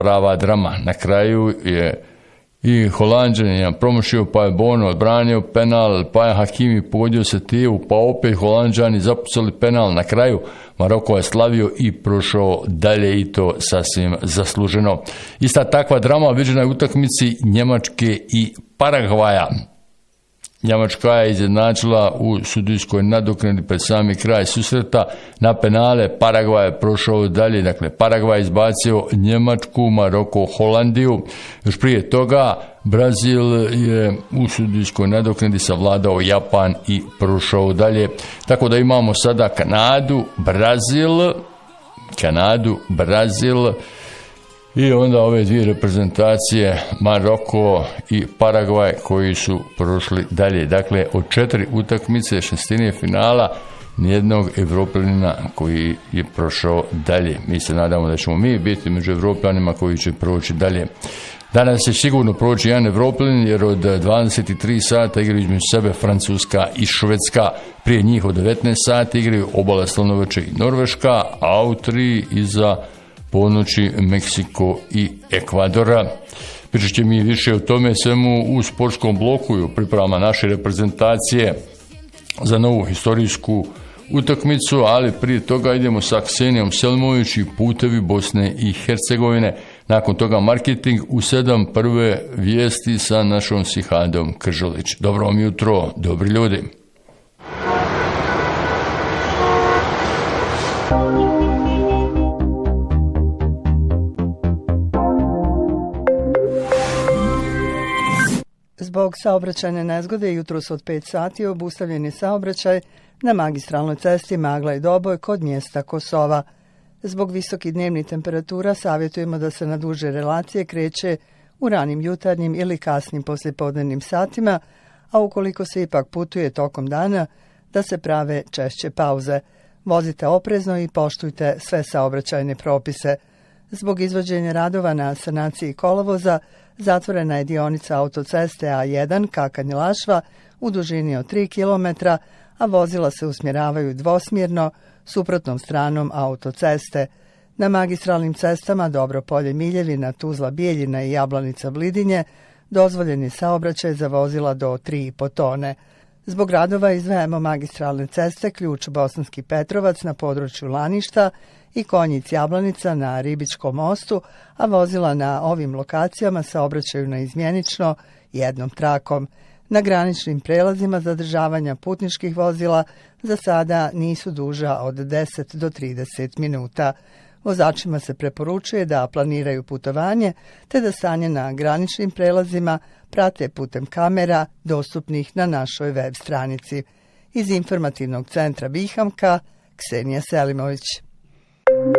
prava drama. Na kraju je i Holanđanin promašio, pa je Bono odbranio penal, pa je Hakimi pogodio se tijevu, pa opet Holanđani zapucali penal. Na kraju Maroko je slavio i prošao dalje i to sasvim zasluženo. Ista takva drama viđena je u utakmici Njemačke i Paragvaja. Njemačka je izjednačila u sudijskoj nadoknadi pred sami kraj susreta na penale. Paragvaj je prošao dalje, dakle Paragvaj je izbacio Njemačku, Maroko, Holandiju. Još prije toga Brazil je u sudijskoj nadoknadi savladao Japan i prošao dalje. Tako da imamo sada Kanadu, Brazil i onda ove dvije reprezentacije, Maroko i Paragvaj, koji su prošli dalje. Dakle, od 4 utakmice šestine finala, nijednog Evropljanina koji je prošao dalje. Mi se nadamo da ćemo mi biti među Evropljanima koji će proći dalje. Danas će sigurno proći jedan Evropljanin, jer od 23 sata igraju između sebe Francuska i Švedska. Prije njih od 19 sata igraju Obala Slonovača i Norveška, a u 3 iza ponoći Meksiko i Ekvadora. Pričat će mi više o tome svemu u sportskom bloku i u pripremama naše reprezentacije za novu historijsku utakmicu, ali prije toga idemo sa Ksenijom Selimović i putevi Bosne i Hercegovine. Nakon toga marketing u 7, prve vijesti sa našom Sihadom Kržolić. Dobro vam jutro, dobri ljudi. Zbog saobraćajne nezgode jutros od 5 sati obustavljen je saobraćaj na magistralnoj cesti Magla i Doboj kod mjesta Kosova. Zbog visokih dnevnih temperatura savjetujemo da se na duže relacije kreće u ranim jutarnjim ili kasnim poslijepodnevnim satima, a ukoliko se ipak putuje tokom dana, da se prave češće pauze. Vozite oprezno i poštujte sve saobraćajne propise. Zbog izvođenja radova na sanaciji kolovoza, zatvorena je dionica autoceste A1 Kakanj-Lašva u dužini od 3 km, a vozila se usmjeravaju dvosmjerno, suprotnom stranom autoceste. Na magistralnim cestama Dobropolje-Miljevina, Tuzla-Bijeljina i Jablanica-Blidinje dozvoljen je saobraćaj za vozila do 3,5 tone. Zbog radova izdvajamo magistralne ceste Ključ Bosanski Petrovac na području Laništa i Konjic-Jablanica na Ribičkom mostu, a vozila na ovim lokacijama saobraćaju na izmjenično jednom trakom. Na graničnim prelazima zadržavanja putničkih vozila za sada nisu duža od 10 do 30 minuta. Vozačima se preporučuje da planiraju putovanje te da stanje na graničnim prelazima prate putem kamera dostupnih na našoj web stranici. Iz informativnog centra Bihamka, Ksenija Selimović.